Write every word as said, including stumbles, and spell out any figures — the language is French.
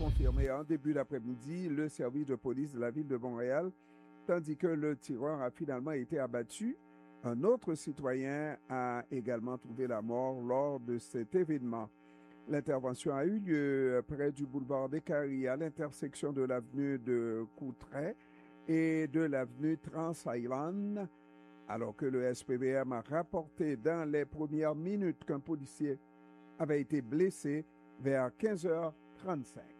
confirmé en début d'après-midi le service de police de la ville de Montréal, tandis que le tireur a finalement été abattu. Un autre citoyen a également trouvé la mort lors de cet événement. L'intervention a eu lieu près du boulevard des Caries, à l'intersection de l'avenue de Coutray et de l'avenue Trans Island, alors que le S P V M a rapporté dans les premières minutes qu'un policier avait été blessé vers quinze heures trente-cinq.